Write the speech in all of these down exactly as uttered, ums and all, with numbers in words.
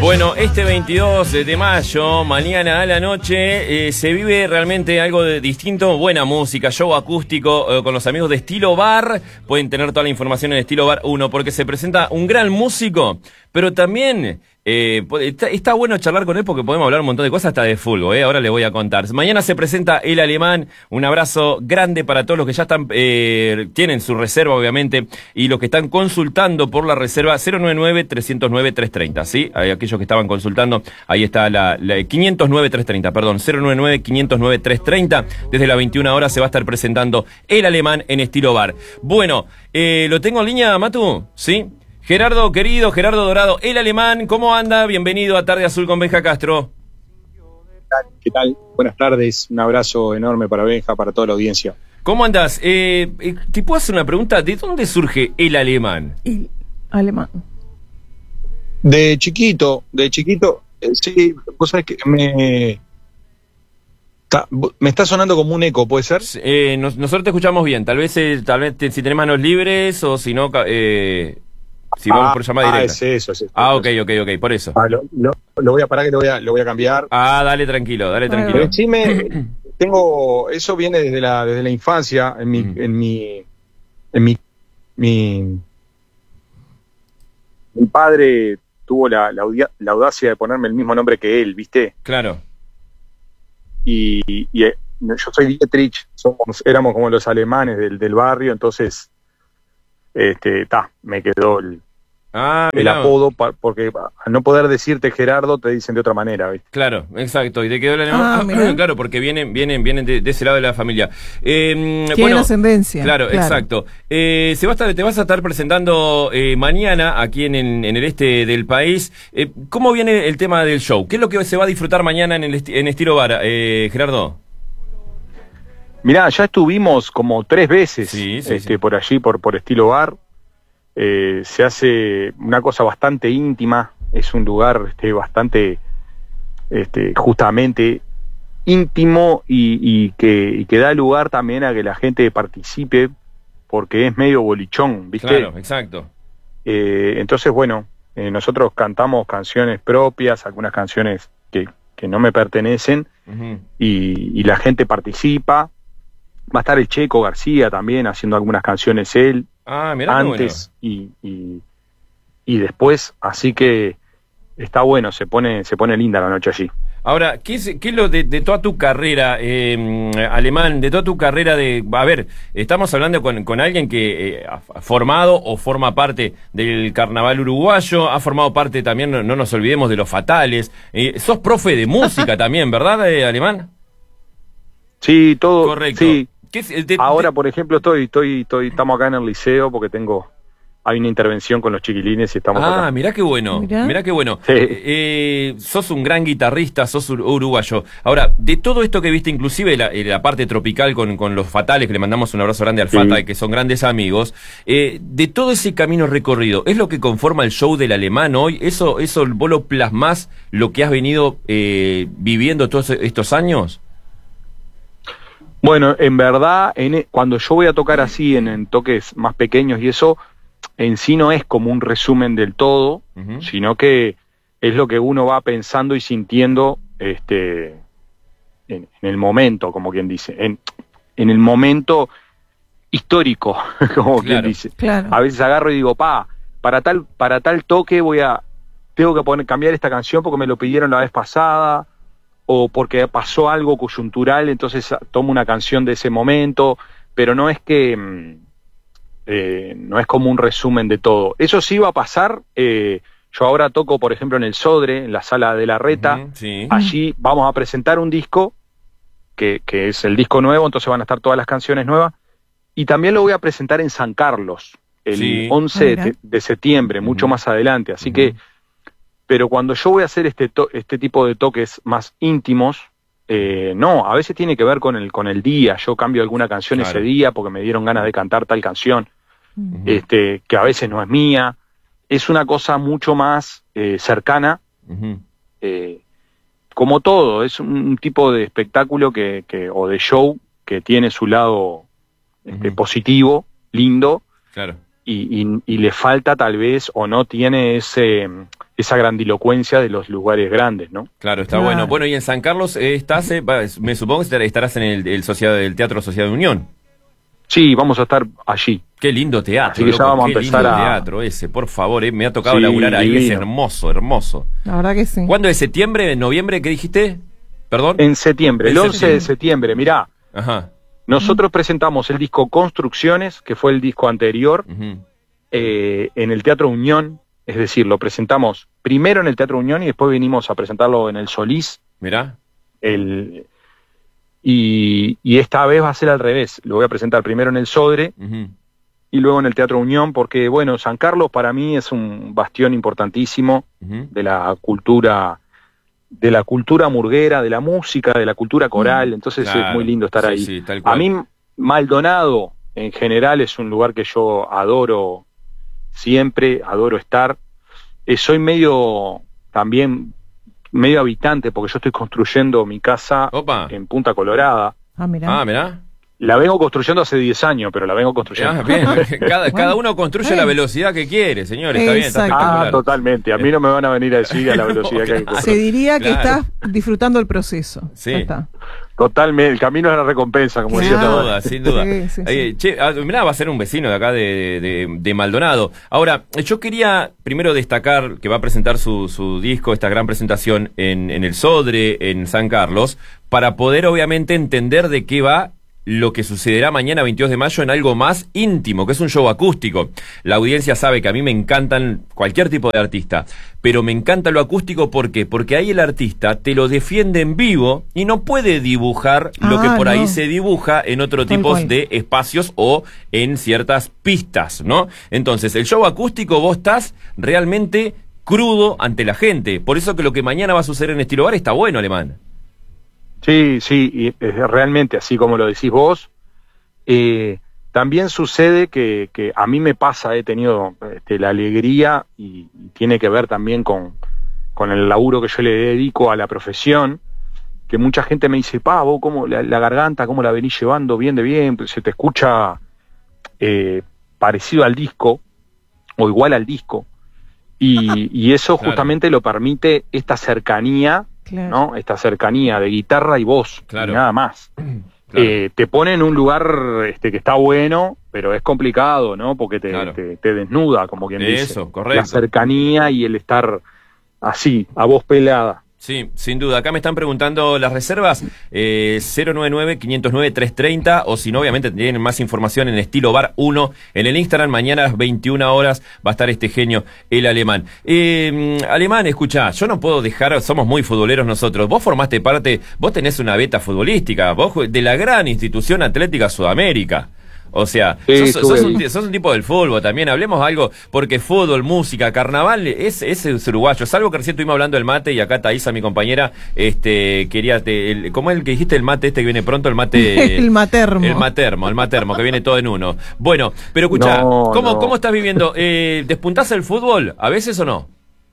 Bueno, este veintidós de mayo, mañana a la noche, eh, se vive realmente algo de distinto. Buena música, show acústico eh, con los amigos de Estilo Bar. Pueden tener toda la información en Estilo Bar uno, porque se presenta un gran músico, pero también eh, está, está bueno charlar con él porque podemos hablar un montón de cosas hasta de fútbol, eh. Ahora les voy a contar. Mañana se presenta El Alemán. Un abrazo grande para todos los que ya están eh, tienen su reserva, obviamente, y los que están consultando por la reserva cero nueve nueve, tres cero nueve, tres tres cero, ¿sí? Hay aquellos que estaban consultando, ahí está la, la quinientos nueve, trescientos treinta, perdón, cero nueve nueve, quinientos nueve, trescientos treinta. Desde las veintiuna horas se va a estar presentando El Alemán en Estilo Bar. Bueno, eh, ¿lo tengo en línea, Matu? ¿Sí? Gerardo, querido, Gerardo Dorado, El Alemán, ¿cómo anda? Bienvenido a Tarde Azul con Benja Castro. ¿Qué tal? Buenas tardes, un abrazo enorme para Benja, para toda la audiencia. ¿Cómo andás? Eh, eh, ¿Te puedo hacer una pregunta? ¿De dónde surge El Alemán? El Alemán. De chiquito, de chiquito, eh, sí, vos sabés que me... Ta, me está sonando como un eco, ¿puede ser? Eh, nos, nosotros te escuchamos bien, tal vez, eh, tal vez te, si tenés manos libres o si no... Eh, Si vamos ah, por llamada directa. Ah, es eso, es eso. Ah, ok, ok, ok, por eso. Ah, lo, lo, lo voy a parar, que lo voy a, lo voy a cambiar. Ah, dale tranquilo, dale tranquilo. Pero sí me, tengo, eso viene desde la, desde la infancia, en mi, mm. en mi, en mi, mi, mi padre tuvo la, la, la audacia de ponerme el mismo nombre que él, ¿viste? Claro. Y, y yo soy Dietrich, somos, éramos como los alemanes del, del barrio, entonces, este, ta, me quedó el, Ah, el apodo, pa, porque al no poder decirte Gerardo te dicen de otra manera, ¿viste? Claro, exacto, y te quedó el alemán. Ah, claro, porque vienen vienen vienen de, de ese lado de la familia. Eh, Tiene bueno, ascendencia. Claro, claro. Exacto. Eh, se va a estar, te vas a estar presentando eh, mañana aquí en, en, en el este del país. Eh, ¿Cómo viene el tema del show? ¿Qué es lo que se va a disfrutar mañana en, el esti en Estilo Bar, eh, Gerardo? Mirá, ya estuvimos como tres veces sí, sí, este, sí. por allí, por, por Estilo Bar. Eh, se hace una cosa bastante íntima, es un lugar este, bastante este, justamente íntimo y, y, que, y que da lugar también a que la gente participe, porque es medio bolichón, ¿viste? Claro, exacto. Eh, entonces, bueno, eh, nosotros cantamos canciones propias, algunas canciones que, que no me pertenecen, uh-huh. y, y la gente participa. Va a estar el Checo García también haciendo algunas canciones él. Ah, mirá, antes bueno. y, y, y después, así que está bueno, se pone se pone linda la noche allí. Ahora, ¿qué es, qué es lo de, de toda tu carrera, eh, Alemán, de toda tu carrera de... A ver, estamos hablando con, con alguien que eh, ha formado o forma parte del carnaval uruguayo, ha formado parte también, no, no nos olvidemos, de Los Fatales. Eh, sos profe de música también, ¿verdad, eh, Alemán? Sí, todo. Correcto. Sí. ¿Qué es, de, Ahora, de... por ejemplo, estoy, estoy, estoy, estamos acá en el liceo porque tengo, hay una intervención con los chiquilines y estamos Ah, acá. mirá qué bueno, mirá, mirá qué bueno. Sí. Eh, sos un gran guitarrista, sos uruguayo. Ahora, de todo esto que viste, inclusive la, la parte tropical con, con Los Fatales, que le mandamos un abrazo grande al sí. Fata, que son grandes amigos, eh, de todo ese camino recorrido, ¿es lo que conforma el show del Alemán hoy? ¿Eso, eso vos lo plasmás, lo que has venido eh, viviendo todos estos años? Bueno, en verdad, en, cuando yo voy a tocar así, en, en toques más pequeños y eso, en sí no es como un resumen del todo, uh-huh. sino que es lo que uno va pensando y sintiendo este, en, en el momento, como quien dice, en, en el momento histórico, como claro, quien dice. Claro. A veces agarro y digo, pa, para tal, para tal toque voy a, tengo que poner, cambiar esta canción porque me lo pidieron la vez pasada, o porque pasó algo coyuntural, entonces tomo una canción de ese momento, pero no es que eh, no es como un resumen de todo. Eso sí va a pasar. Eh, yo ahora toco, por ejemplo, en el Sodre, en la Sala de la Reta. Uh-huh, sí. Allí vamos a presentar un disco que, que es el disco nuevo, entonces van a estar todas las canciones nuevas, y también lo voy a presentar en San Carlos el sí. once oh, de, de septiembre, uh-huh. mucho más adelante, así uh-huh. que pero cuando yo voy a hacer este to este tipo de toques más íntimos, eh, no, a veces tiene que ver con el con el día. Yo cambio alguna canción claro. ese día porque me dieron ganas de cantar tal canción, uh-huh. este, que a veces no es mía. Es una cosa mucho más eh, cercana, uh-huh. eh, como todo. Es un, un tipo de espectáculo que, que o de show que tiene su lado este, uh-huh. positivo, lindo. Claro. y, y, y le falta tal vez, o no tiene ese esa grandilocuencia de los lugares grandes, ¿no? Claro, está Claro. bueno. Bueno, y en San Carlos eh, estás, eh, va, me supongo que estarás en el, el, Sociedad, el Teatro Sociedad de Unión. Sí, vamos a estar allí. Qué lindo teatro, Así que ya loco, vamos a qué empezar lindo a- teatro ese, por favor, eh, me ha tocado Sí, laburar ahí, es divino. hermoso, hermoso. La verdad que sí. ¿Cuándo es? ¿Septiembre? ¿Noviembre? ¿Qué dijiste? ¿Perdón? En septiembre, En el once septiembre. de septiembre, mirá, Ajá. nosotros presentamos el disco Construcciones, que fue el disco anterior, Ujú. eh, en el Teatro Unión, es decir, lo presentamos primero en el Teatro Unión y después vinimos a presentarlo en el Solís, Mirá. el, y, y esta vez va a ser al revés, lo voy a presentar primero en el Sodre Ujú. y luego en el Teatro Unión, porque bueno, San Carlos para mí es un bastión importantísimo Ujú. de la cultura, de la cultura murguera, de la música, de la cultura coral, entonces Claro. es muy lindo estar Sí, ahí. sí, tal cual. A mí Maldonado en general es un lugar que yo adoro siempre, adoro estar. Eh, soy medio también medio habitante porque yo estoy construyendo mi casa Opa. en Punta Colorada. Ah, mira. Ah, mirá. La vengo construyendo hace diez años, pero la vengo construyendo. Ah, bien. Cada, Bueno, cada uno construye bien. la velocidad que quiere, señor. Está bien, está Exacto. Ah, espectacular. totalmente. A mí no me van a venir a decir a la velocidad que hay que Claro. Se diría que Claro. estás disfrutando el proceso. Sí. Ya está. Totalmente. El camino es la recompensa, como Sin decía Claro. todo. duda, sin duda. Sí, sí, Eh, sí. che, ah, mirá, va a ser un vecino de acá de, de, de Maldonado. Ahora, yo quería primero destacar que va a presentar su, su disco, esta gran presentación en, en el Sodre, en San Carlos, para poder obviamente entender de qué va lo que sucederá mañana veintidós de mayo en algo más íntimo, que es un show acústico. La audiencia sabe que a mí me encantan cualquier tipo de artista, pero me encanta lo acústico, ¿por qué? Porque ahí el artista te lo defiende en vivo y no puede dibujar lo Ah, que por ahí no. se dibuja en otro Tal tipo cual. de espacios o en ciertas pistas, ¿no? Entonces, el show acústico vos estás realmente crudo ante la gente. Por eso que lo que mañana va a suceder en Estilo Bar está bueno, Alemán. Sí, sí, y es realmente así como lo decís vos. Eh, también sucede que, que a mí me pasa, he tenido este, la alegría y, y tiene que ver también con, con el laburo que yo le dedico a la profesión, que mucha gente me dice, pa, vos cómo la, la garganta, cómo la venís llevando bien de bien, se te escucha eh, parecido al disco o igual al disco. Y, y eso Claro. justamente lo permite esta cercanía, Claro. ¿no? Esta cercanía de guitarra y voz, Claro. y nada más. Claro. Eh, te pone en un lugar este, que está bueno, pero es complicado, ¿no? Porque te, Claro. te, te desnuda, como quien dice. Eso, correcto. La cercanía y el estar así, a voz pelada. Sí, sin duda. Acá me están preguntando las reservas, eh, cero nueve nueve, quinientos nueve, trescientos treinta, o si no, obviamente tienen más información en Estilo Bar uno en el Instagram. Mañana a las veintiuna horas va a estar este genio, el Alemán. Eh, Alemán, escuchá, yo no puedo dejar, somos muy futboleros nosotros. Vos formaste parte, vos tenés una beta futbolística, vos de la gran institución Atlética Sudamérica. O sea, Sí, sos, sos estuve un, ahí. sos un tipo del fútbol también. Hablemos algo, porque fútbol, música, carnaval, es, es, es uruguayo. Salvo que recién estuvimos hablando del mate y acá Thaisa, mi compañera, este, quería, te, el, ¿cómo es el que dijiste? El mate este que viene pronto, el mate... El matermo. El matermo, el matermo, que viene todo en uno. Bueno, pero escuchá, No, ¿cómo, no. ¿cómo estás viviendo? Eh, ¿Despuntás el fútbol a veces o no?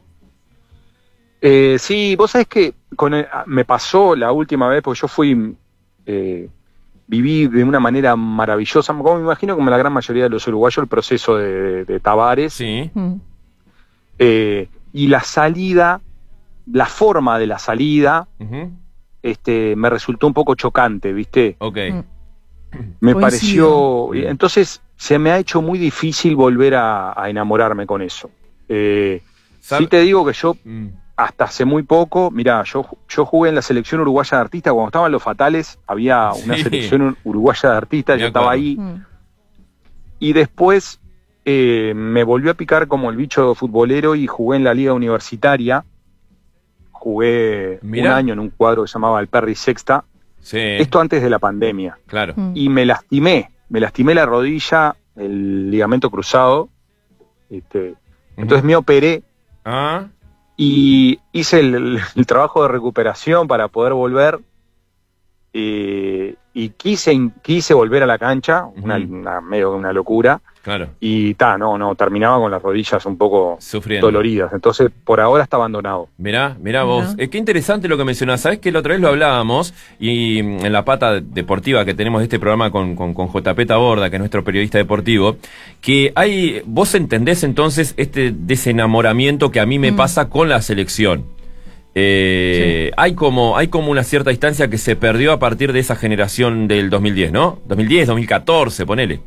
Eh, sí, vos sabés que con el- me pasó la última vez, porque yo fui, eh, viví de una manera maravillosa, como me imagino como la gran mayoría de los uruguayos, el proceso de, de, de Tavares, Sí. Mm. eh, y la salida, la forma de la salida, Ujú. este, me resultó un poco chocante, ¿viste? Ok. Mm. Me Coincido. pareció, entonces se me ha hecho muy difícil volver a, a enamorarme con eso. Eh, Sab- sí te digo que yo Mm. hasta hace muy poco, mirá, yo, yo jugué en la selección uruguaya de artistas, cuando estaban los fatales, había una Sí. selección uruguaya de artistas, Me yo estaba acuerdo. ahí, Mm. y después eh, me volvió a picar como el bicho futbolero y jugué en la liga universitaria, jugué Mirá. un año en un cuadro que se llamaba el Perry Sexta, Sí. esto antes de la pandemia, Claro. Mm. y me lastimé, me lastimé la rodilla, el ligamento cruzado, este, entonces me operé, Ah. y hice el, el- el trabajo de recuperación para poder volver, eh, y quise, quise volver a la cancha, uh-huh. una, una, medio una locura. Claro. Y ta, no, no, terminaba con las rodillas un poco Sufriendo. doloridas. Entonces, por ahora está abandonado. Mirá, mirá vos. Eh, qué interesante lo que mencionás. Sabés que la otra vez lo hablábamos y mm, en la pata deportiva que tenemos de este programa con, con, con J P Taborda, que es nuestro periodista deportivo, que hay, vos entendés entonces este desenamoramiento que a mí me mm. pasa con la selección. Eh, sí. hay como hay como una cierta distancia que se perdió a partir de esa generación del dos mil diez, ¿no? dos mil diez, dos mil catorce, ponele.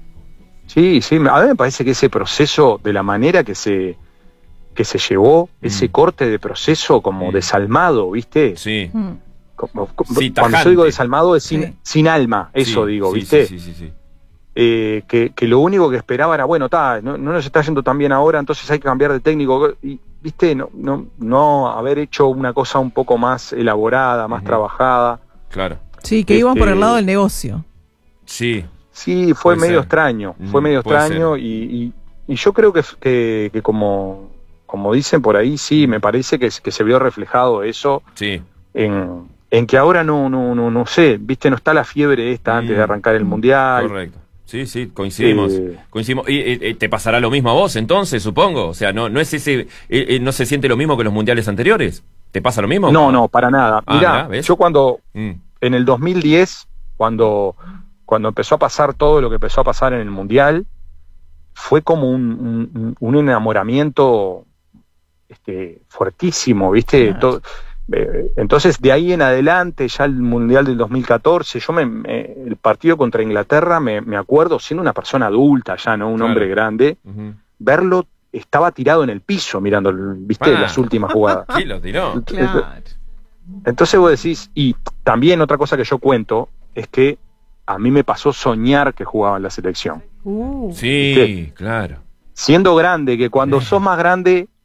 Sí, sí, a mí me parece que ese proceso, de la manera que se que se llevó, mm. ese corte de proceso como mm. desalmado, ¿viste? Sí. Mm. Como, como, sí cuando yo digo desalmado es sin, sí. sin alma, eso sí, digo, sí, ¿viste? Sí, sí, sí, sí. Eh, que, que lo único que esperaba era, bueno, ta, no, no nos está yendo tan bien ahora, entonces hay que cambiar de técnico. Y, ¿viste? No, no, no haber hecho una cosa un poco más elaborada, más uh-huh. trabajada. Claro. Sí, que este, iban por el lado del negocio. Sí. Sí, fue puede medio ser. extraño, Mm, fue medio extraño y, y, y yo creo que, que, que como, como dicen por ahí, sí, me parece que, que se vio reflejado eso sí. en, en que ahora no, no, no, no sé, viste, no está la fiebre esta mm, antes de arrancar el Mundial. Correcto. Sí, sí, coincidimos. Eh, coincidimos. ¿Y eh, te pasará lo mismo a vos entonces, supongo? O sea, no, no es ese, eh, eh, no se siente lo mismo que los mundiales anteriores. ¿Te pasa lo mismo? No, no, para nada. Ah, Mirá, ¿ves? yo cuando, mm. en el dos mil diez, cuando cuando empezó a pasar todo lo que empezó a pasar en el Mundial, fue como un, un, un enamoramiento este, fuertísimo, ¿viste? Claro. Todo, eh, entonces, de ahí en adelante, ya el Mundial del dos mil catorce, yo me, me el partido contra Inglaterra, me, me acuerdo, siendo una persona adulta ya, ¿no? Un claro. hombre grande, uh-huh. verlo, estaba tirado en el piso mirando, ¿viste? Ah. Las últimas jugadas. Sí, lo tiró. Claro. Entonces vos decís, y también otra cosa que yo cuento, es que a mí me pasó soñar que jugaba en la selección. Uh, sí, ¿viste? Claro. Siendo grande, que cuando sos más grande